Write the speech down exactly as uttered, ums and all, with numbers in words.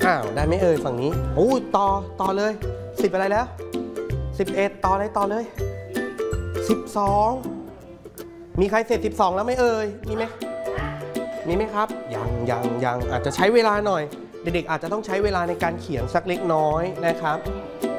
อ้าวได้ไหมเอ่ยฝั่งนี้โอ้ต่อต่อเลยสิบอะไรแล้วสิบเอ็ดต่ออะไรต่อเลยสิบสองมีใครเสร็จสิบสองแล้วไหมเอ่ยมีไหมมีไหมครับยังยังยังอาจจะใช้เวลาหน่อยเด็กๆอาจจะต้องใช้เวลาในการเขียนสักเล็กน้อยนะครับ